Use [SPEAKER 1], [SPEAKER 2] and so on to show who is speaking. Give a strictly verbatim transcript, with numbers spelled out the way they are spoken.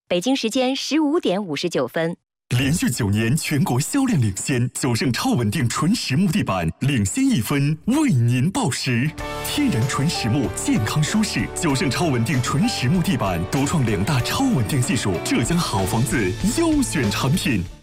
[SPEAKER 1] 北京时间十五点五十九分。
[SPEAKER 2] 连续九年全国销量领先，九盛超稳定纯实木地板领先一分，为您报时。天然纯实木，健康舒适，九盛超稳定纯实木地板独创两大超稳定技术，浙江好房子优选产品。